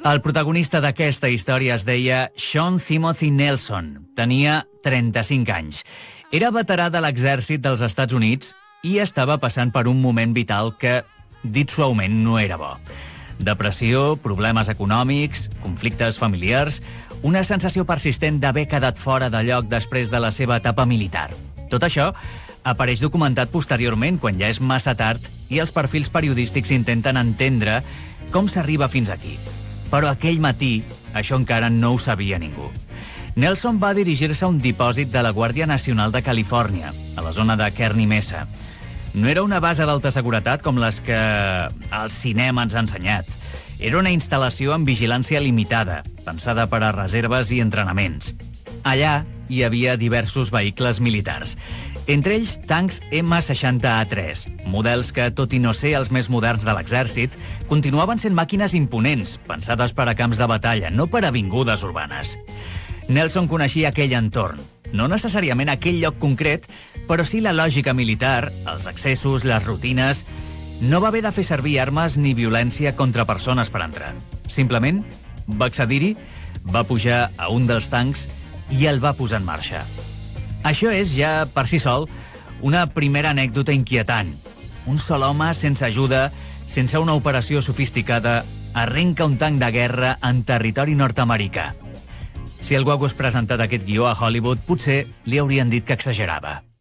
El protagonista d'aquesta història es deia Sean Timothy Nelson. Tenia 35 anys. Era veterà de l'exèrcit dels Estats Units i estava passant per un moment vital que, dit suaument, no era bo. Depressió, problemes econòmics, conflictes familiars, una sensació persistent d'haver quedat fora de lloc després de la seva etapa militar. Tot això apareix documentat posteriorment, quan ja és massa tard i els perfils periodístics intenten entendre com s'arriba fins aquí. Però aquell matí, això encara no ho sabia ningú. Nelson va dirigir-se a un dipòsit de la Guàrdia Nacional de Califòrnia, a la zona de Kearny Mesa. No era una base d'alta seguretat com les que el cinema ens ha ensenyat. Era una instal·lació amb vigilància limitada, pensada per a reserves i entrenaments. Allà hi havia diversos vehicles militars, entre ells tancs M60A3, models que, tot i no ser els més moderns de l'exèrcit, continuaven sent màquines imponents, pensades per a camps de batalla, no per a avingudes urbanes. Nelson coneixia aquell entorn, no necessàriament aquell lloc concret, però sí la lògica militar, els accessos, les rutines. No va haver de fer servir armes ni violència contra persones per entrar. Simplement va accedir-hi, va pujar a un dels tancs i el va posar en marxa. Això és, ja per si sol, una primera anècdota inquietant. Un sol home, sense ajuda, sense una operació sofisticada, arrenca un tanc de guerra en territori nord-americà. Si algú hagués presentat aquest guió a Hollywood, potser li haurien dit que exagerava.